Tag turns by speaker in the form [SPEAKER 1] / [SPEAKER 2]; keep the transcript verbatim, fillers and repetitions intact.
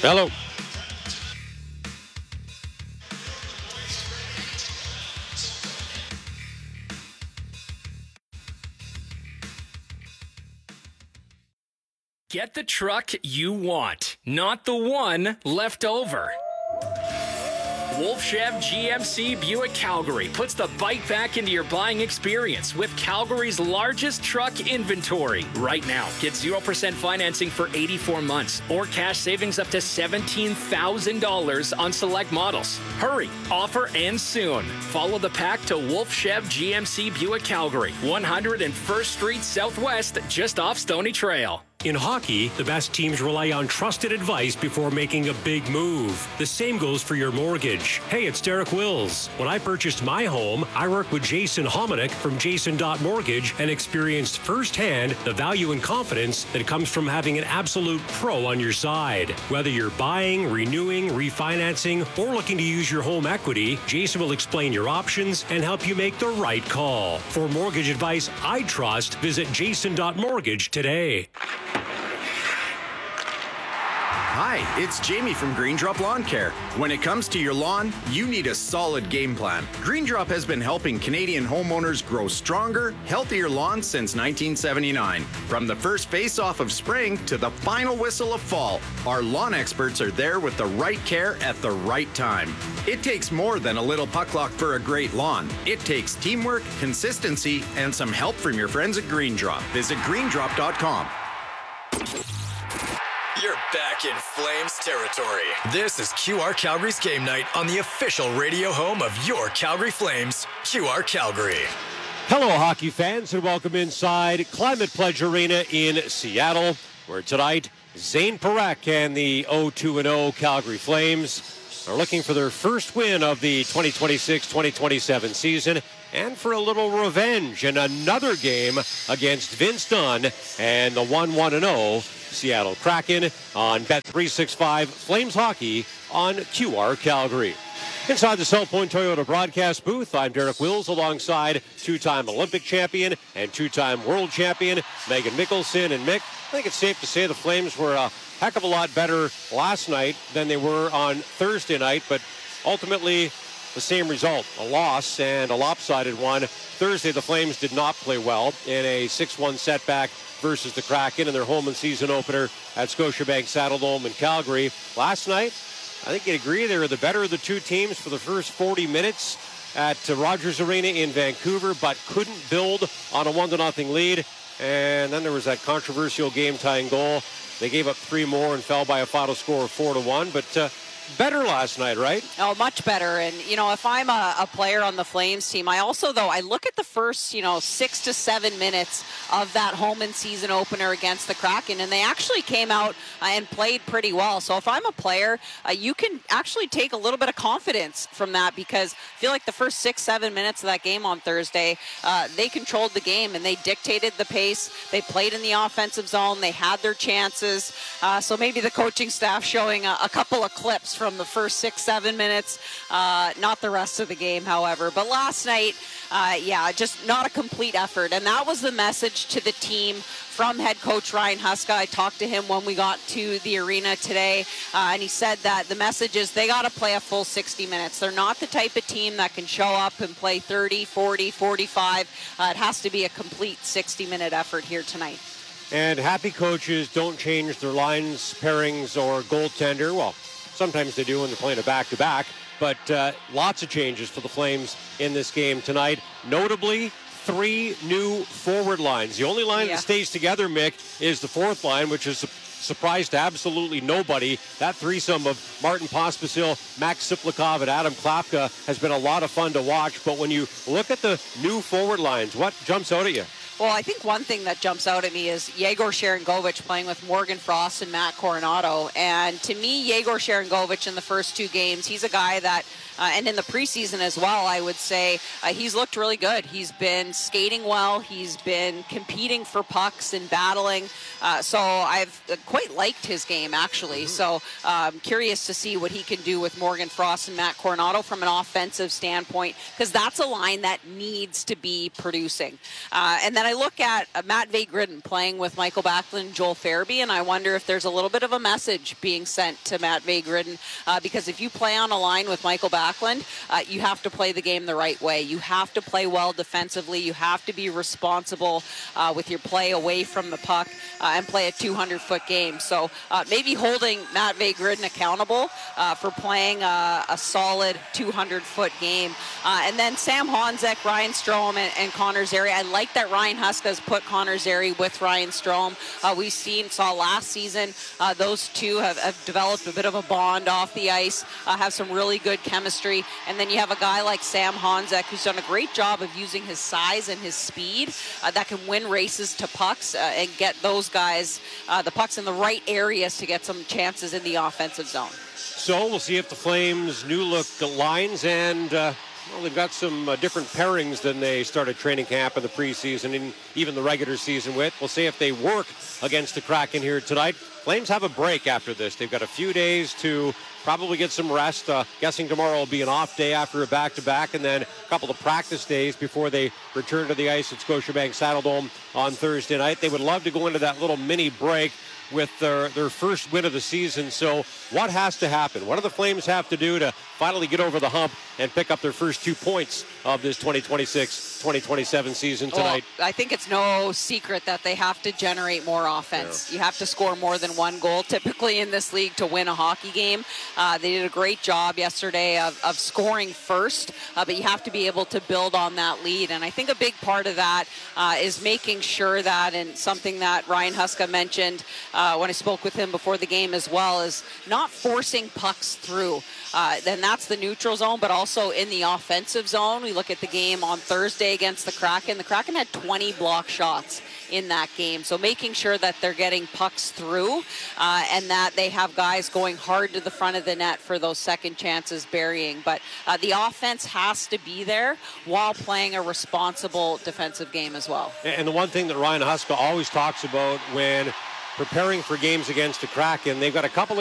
[SPEAKER 1] Hello.
[SPEAKER 2] Get the truck you want, not the one left over. Wolfchev G M C Buick Calgary puts the bike back into your buying experience with Calgary's largest truck inventory. Right now, get zero percent financing for eighty-four months or cash savings up to seventeen thousand dollars on select models. Hurry, offer ends soon. Follow the pack to Wolfchev G M C Buick Calgary, one hundred first Street Southwest, just off Stony Trail.
[SPEAKER 3] In hockey, the best teams rely on trusted advice before making a big move. The same goes for your mortgage. Hey, it's Derek Wills. When I purchased my home, I worked with Jason Hominick from Jason Mortgage and experienced firsthand the value and confidence that comes from having an absolute pro on your side. Whether you're buying, renewing, refinancing, or looking to use your home equity, Jason will explain your options and help you make the right call. For mortgage advice I trust, visit jason mortgage today.
[SPEAKER 4] Hi, it's Jamie from GreenDrop Lawn Care. When it comes to your lawn, you need a solid game plan. GreenDrop has been helping Canadian homeowners grow stronger, healthier lawns since nineteen seventy-nine. From the first face-off of spring to the final whistle of fall, our lawn experts are there with the right care at the right time. It takes more than a little puck luck for a great lawn. It takes teamwork, consistency, and some help from your friends at GreenDrop. Visit green drop dot com.
[SPEAKER 5] You're back in Flames territory. This is Q R Calgary's Game Night on the official radio home of your Calgary Flames, Q R Calgary.
[SPEAKER 3] Hello, hockey fans, and welcome inside Climate Pledge Arena in Seattle, where tonight Zane Parekh and the oh two and oh Calgary Flames are looking for their first win of the twenty twenty-six twenty twenty-seven season and for a little revenge in another game against Vince Dunn and the one one and oh Seattle Kraken on Bet three sixty-five Flames Hockey on Q R Calgary. Inside the South Point Toyota broadcast booth, I'm Derek Wills alongside two-time Olympic champion and two-time world champion Megan Mickelson. And Mick, I think it's safe to say the Flames were a heck of a lot better last night than they were on Thursday night, but ultimately the same result, a loss and a lopsided one. Thursday, the Flames did not play well in a six one setback versus the Kraken in their home and season opener at Scotiabank Saddledome in Calgary. Last night, I think you'd agree they were the better of the two teams for the first forty minutes at Rogers Arena in Vancouver, but couldn't build on a one to nothing lead. And then there was that controversial game-tying goal. They gave up three more and fell by a final score of four to one, but uh, better last night, right?
[SPEAKER 6] Oh, much better. And, you know, if I'm a, a player on the Flames team, I also, though, I look at the first, you know, six to seven minutes of that home and season opener against the Kraken, and they actually came out uh, and played pretty well. So if I'm a player, uh, you can actually take a little bit of confidence from that, because I feel like the first six, seven minutes of that game on Thursday, uh, they controlled the game and they dictated the pace. They played in the offensive zone. They had their chances. Uh, so maybe the coaching staff showing a, a couple of clips from the first six, seven minutes, uh, not the rest of the game, however. But last night, uh, yeah, just not a complete effort. And that was the message to the team from head coach Ryan Huska. I talked to him when we got to the arena today, uh, and he said that the message is they got to play a full sixty minutes. They're not the type of team that can show up and play thirty, forty, forty-five. Uh, it has to be a complete sixty-minute effort here tonight.
[SPEAKER 3] And happy coaches don't change their lines, pairings, or goaltender. Well, sometimes they do when they're playing a back-to-back, but uh, lots of changes for the Flames in this game tonight. Notably, three new forward lines. The only line yeah. that stays together, Mick, is the fourth line, which is a surprise to absolutely nobody. That threesome of Martin Pospisil, Max Siplikov, and Adam Klapka has been a lot of fun to watch. But when you look at the new forward lines, what jumps out at you?
[SPEAKER 6] Well, I think one thing that jumps out at me is Yegor Sharangovich playing with Morgan Frost and Matt Coronado. And to me, Yegor Sharangovich in the first two games, he's a guy that, uh, and in the preseason as well, I would say, uh, he's looked really good. He's been skating well. He's been competing for pucks and battling. Uh, so I've quite liked his game, actually. Mm-hmm. So I'm um, curious to see what he can do with Morgan Frost and Matt Coronado from an offensive standpoint, because that's a line that needs to be producing. Uh, and then I look at uh, Matt Vagridden playing with Michael Backlund and Joel Farabee, and I wonder if there's a little bit of a message being sent to Matt Vagridden, uh, because if you play on a line with Michael Backlund, uh, you have to play the game the right way. You have to play well defensively. You have to be responsible uh, with your play away from the puck uh, and play a two hundred foot game. So uh, maybe holding Matt Vagridden accountable uh, for playing uh, a solid two hundred foot game. Uh, and then Sam Honzek, Ryan Strome, and, and Connor Zary. I like that Ryan Huska has put Connor Zary with Ryan Strome. Uh, we've seen, saw last season, uh, those two have, have developed a bit of a bond off the ice, uh, have some really good chemistry. And then you have a guy like Sam Honzek who's done a great job of using his size and his speed uh, that can win races to pucks uh, and get those guys, uh, the pucks in the right areas to get some chances in the offensive zone.
[SPEAKER 3] So we'll see if the Flames' new look lines and, uh, well, they've got some uh, different pairings than they started training camp in the preseason and even the regular season with. We'll see if they work against the Kraken here tonight. Flames have a break after this. They've got a few days to probably get some rest. Uh, guessing tomorrow will be an off day after a back-to-back, and then a couple of practice days before they return to the ice at Scotiabank Saddledome on Thursday night. They would love to go into that little mini break with their, their first win of the season. So what has to happen? What do the Flames have to do to finally get over the hump and pick up their first two points of this twenty twenty-six twenty twenty-seven season tonight?
[SPEAKER 6] Well, I think it's no secret that they have to generate more offense. Yeah. You have to score more than one goal typically in this league to win a hockey game. Uh, they did a great job yesterday of, of scoring first, uh, but you have to be able to build on that lead. And I think a big part of that uh, is making sure that, and something that Ryan Huska mentioned uh, when I spoke with him before the game as well, is not forcing pucks through. Uh, then that's the neutral zone, but also in the offensive zone. We look at the game on Thursday against the Kraken. The Kraken had twenty block shots in that game. So making sure that they're getting pucks through uh, and that they have guys going hard to the front of the net for those second chances burying. But uh, the offense has to be there while playing a responsible defensive game as well.
[SPEAKER 3] And the one thing that Ryan Huska always talks about when preparing for games against the Kraken, they've got a couple of